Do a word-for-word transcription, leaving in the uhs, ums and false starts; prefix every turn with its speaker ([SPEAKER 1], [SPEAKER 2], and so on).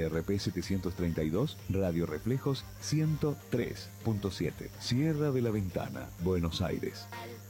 [SPEAKER 1] R P setecientos treinta y dos, Radio Reflejos ciento tres punto siete. Sierra de la Ventana, Buenos Aires.